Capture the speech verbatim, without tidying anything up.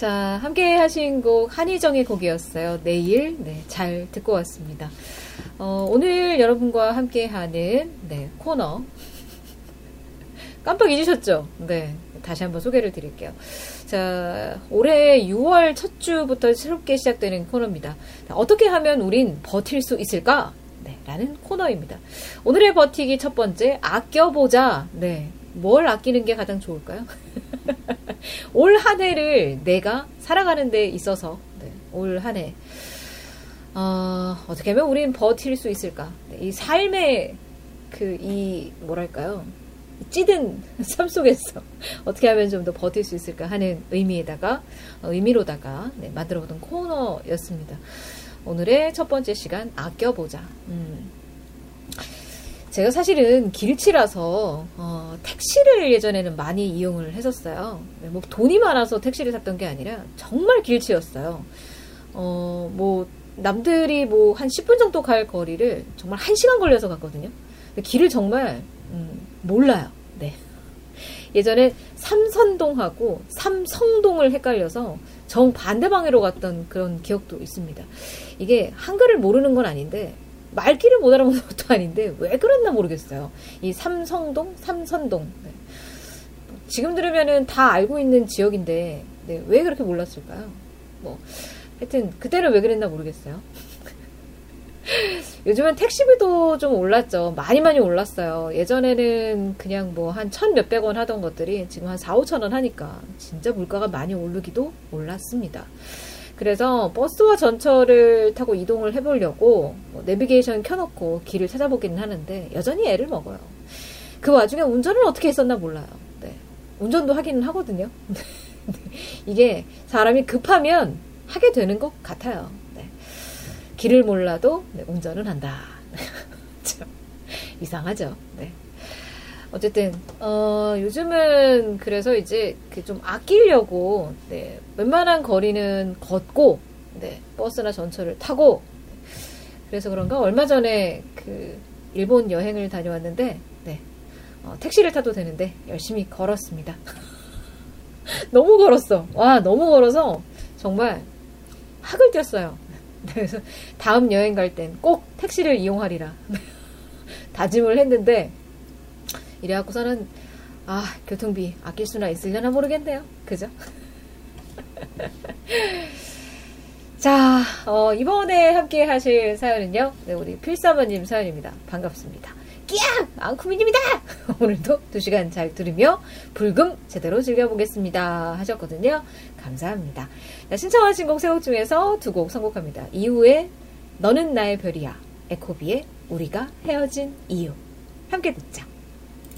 자, 함께 하신 곡 한희정의 곡이었어요. 내일. 네, 잘 듣고 왔습니다. 어, 오늘 여러분과 함께 하는 네, 코너 깜빡 잊으셨죠? 네, 다시 한번 소개를 드릴게요. 자, 올해 유월 첫 주부터 새롭게 시작되는 코너입니다. 어떻게 하면 우린 버틸 수 있을까? 네, 라는 코너입니다. 오늘의 버티기 첫 번째, 아껴보자. 네, 뭘 아끼는 게 가장 좋을까요? 올 한 해를 내가 살아가는 데 있어서 네, 올 한 해 어, 어떻게 하면 우린 버틸 수 있을까? 네, 이 삶의 그 이 뭐랄까요? 찌든 삶 속에서 어떻게 하면 좀 더 버틸 수 있을까 하는 의미에다가 어, 의미로다가 네, 만들어보던 코너였습니다. 오늘의 첫 번째 시간 아껴보자. 음. 제가 사실은 길치라서 어, 택시를 예전에는 많이 이용을 했었어요. 뭐 돈이 많아서 택시를 탔던 게 아니라 정말 길치였어요. 어, 뭐 남들이 뭐 한 십 분 정도 갈 거리를 정말 한 시간 걸려서 갔거든요. 근데 길을 정말 음, 몰라요. 네. 예전에 삼선동하고 삼성동을 헷갈려서 정반대 방향으로 갔던 그런 기억도 있습니다. 이게 한글을 모르는 건 아닌데 말귀를 못 알아보는 것도 아닌데 왜 그랬나 모르겠어요. 이 삼성동, 삼선동. 네. 지금 들으면은 다 알고 있는 지역인데 네, 왜 그렇게 몰랐을까요? 뭐 하여튼 그때는 왜 그랬나 모르겠어요. 요즘은 택시비도 좀 올랐죠. 많이 많이 올랐어요. 예전에는 그냥 뭐 한 천 몇백 원 하던 것들이 지금 한 사오천 원 하니까 진짜 물가가 많이 오르기도 올랐습니다. 그래서 버스와 전철을 타고 이동을 해보려고 뭐 내비게이션 켜놓고 길을 찾아보기는 하는데 여전히 애를 먹어요. 그 와중에 운전을 어떻게 했었나 몰라요. 네. 운전도 하기는 하거든요. 이게 사람이 급하면 하게 되는 것 같아요. 네. 길을 몰라도 네, 운전은 한다. 참 이상하죠. 네. 어쨌든 어, 요즘은 그래서 이제 그 좀 아끼려고 네, 웬만한 거리는 걷고 네, 버스나 전철을 타고 그래서 그런가 얼마 전에 그 일본 여행을 다녀왔는데 네, 어, 택시를 타도 되는데 열심히 걸었습니다. 너무 걸었어. 와 너무 걸어서 정말 학을 뛰었어요. 그래서 다음 여행 갈 땐 꼭 택시를 이용하리라 다짐을 했는데 이래갖고서는 아 교통비 아낄 수나 있으려나 모르겠네요. 그죠? 자 어, 이번에 함께 하실 사연은요 네, 우리 필사모님 사연입니다. 반갑습니다. 끼악! 앙쿠미님이다! 오늘도 두 시간 잘 들으며 불금 제대로 즐겨보겠습니다 하셨거든요. 감사합니다. 자, 신청하신 곡 세 곡 중에서 두 곡 선곡합니다. 이후에 너는 나의 별이야, 에코비의 우리가 헤어진 이유 함께 듣자.